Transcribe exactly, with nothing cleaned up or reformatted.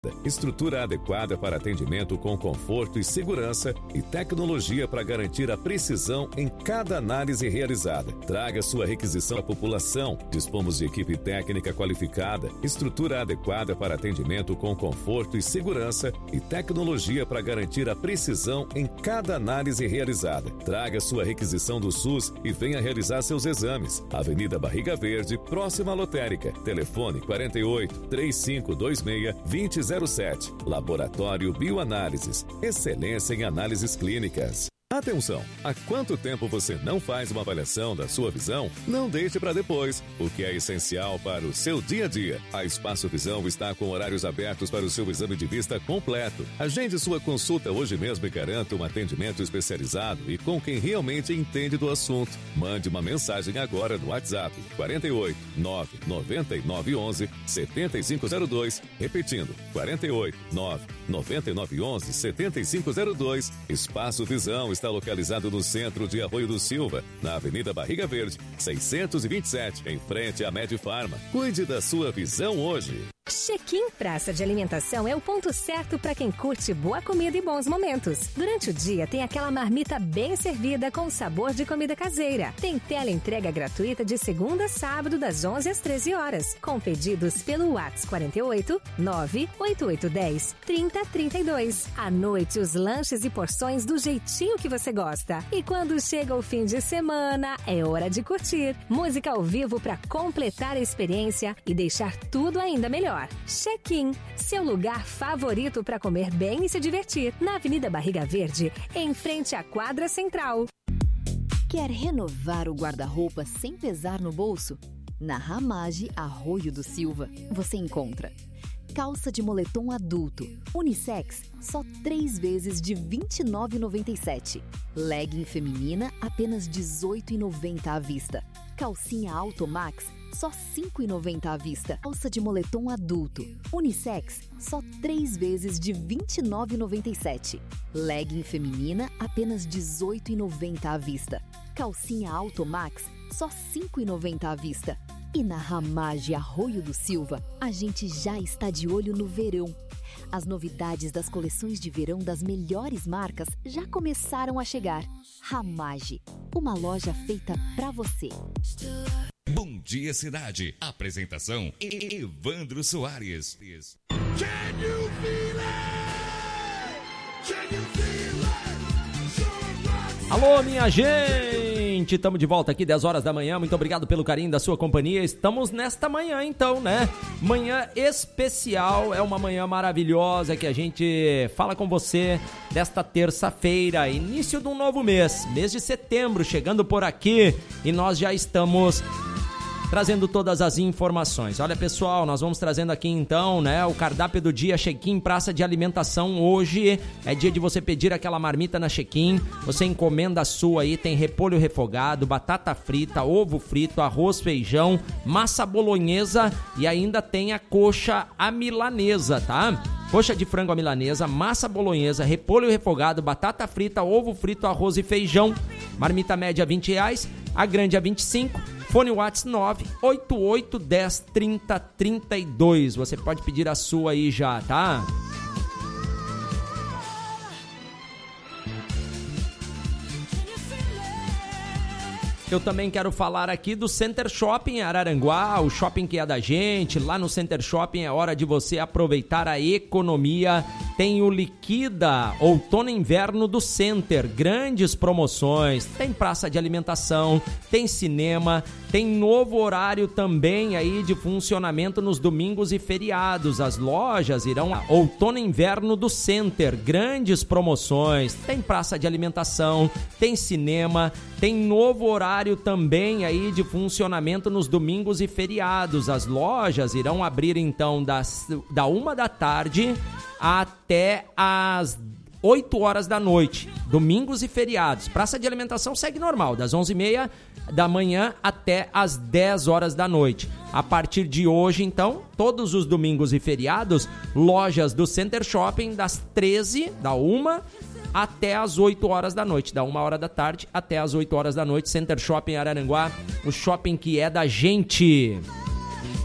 Estrutura adequada para atendimento com conforto e segurança e tecnologia para garantir a precisão em cada análise realizada. Traga sua requisição à população. Dispomos de equipe técnica qualificada, estrutura adequada para atendimento com conforto e segurança e tecnologia para garantir a precisão em cada análise realizada. Traga sua requisição do SUS e venha realizar seus exames. Avenida Barriga Verde, próxima à Lotérica. Telefone quarenta e oito, trinta e cinco vinte e seis, vinte zero sete. Laboratório Bioanálises. Excelência em análises clínicas. Atenção! Há quanto tempo você não faz uma avaliação da sua visão? Não deixe para depois, o que é essencial para o seu dia a dia. A Espaço Visão está com horários abertos para o seu exame de vista completo. Agende sua consulta hoje mesmo e garanta um atendimento especializado e com quem realmente entende do assunto. Mande uma mensagem agora no WhatsApp quarenta e oito, nove nove nove onze, sete cinco zero dois. Repetindo, quarenta e oito, nove nove nove onze, sete cinco zero dois. Espaço Visão está localizado no centro de Arroio do Silva, na Avenida Barriga Verde, seiscentos e vinte e sete, em frente à Medifarma. Cuide da sua visão hoje. Check-in Praça de Alimentação é o ponto certo para quem curte boa comida e bons momentos. Durante o dia tem aquela marmita bem servida com sabor de comida caseira. Tem tela entrega gratuita de segunda a sábado das onze às treze horas, com pedidos pelo WhatsApp quarenta e oito, nove oito oito um zero, trinta, trinta e dois. À noite os lanches e porções do jeitinho que você gosta. E quando chega o fim de semana, é hora de curtir. Música ao vivo para completar a experiência e deixar tudo ainda melhor. Check-in, seu lugar favorito para comer bem e se divertir, na Avenida Barriga Verde, em frente à quadra central. Quer renovar o guarda-roupa sem pesar no bolso? Na Ramage Arroio do Silva, você encontra calça de moletom adulto, unissex, só três vezes de vinte e nove reais e noventa e sete centavos. Legging feminina, apenas dezoito reais e noventa centavos à vista. Calcinha Automax, só cinco reais e noventa centavos à vista. Calça de moletom adulto, unissex, só três vezes de vinte e nove reais e noventa e sete centavos. Legging feminina, apenas dezoito reais e noventa centavos à vista. Calcinha Automax, só cinco reais e noventa centavos à vista. E na Ramage Arroio do Silva, a gente já está de olho no verão. As novidades das coleções de verão das melhores marcas já começaram a chegar. Ramage, uma loja feita pra você. Bom Dia Cidade. Apresentação Evandro Soares. Can you feel it? Can you feel it? Alô, minha gente! Estamos de volta aqui, dez horas da manhã. Muito obrigado pelo carinho da sua companhia. Estamos nesta manhã, então, né? Manhã especial, é uma manhã maravilhosa que a gente fala com você desta terça-feira, início de um novo mês, mês de setembro, chegando por aqui e nós já estamos trazendo todas as informações. Olha, pessoal, nós vamos trazendo aqui então, né, o cardápio do dia Check-in Praça de Alimentação. Hoje é dia de você pedir aquela marmita na Check-in. Você encomenda a sua aí, tem repolho refogado, batata frita, ovo frito, arroz, feijão, massa bolonhesa e ainda tem a coxa à milanesa, tá? Coxa de frango à milanesa, massa bolonhesa, repolho refogado, batata frita, ovo frito, arroz e feijão. Marmita média vinte reais, a grande a vinte e cinco. Fone WhatsApp nove oito oito um zero, trinta, trinta e dois. Você pode pedir a sua aí já, tá? Eu também quero falar aqui do Center Shopping Araranguá, o shopping que é da gente. Lá no Center Shopping é hora de você aproveitar a economia. Tem o Liquida Outono e Inverno do Center, grandes promoções. Tem praça de alimentação, tem cinema, tem novo horário também aí de funcionamento nos domingos e feriados. As lojas irão a Outono e Inverno do Center, grandes promoções. Tem praça de alimentação, tem cinema, tem novo horário também aí de funcionamento nos domingos e feriados. As lojas irão abrir então das, da uma da tarde até as oito horas da noite, domingos e feriados. Praça de alimentação segue normal, das onze e meia da manhã até as dez horas da noite. A partir de hoje, então, todos os domingos e feriados, lojas do Center Shopping das treze, da uma até as oito horas da noite, da uma hora da tarde até as oito horas da noite. Center Shopping Araranguá, o shopping que é da gente.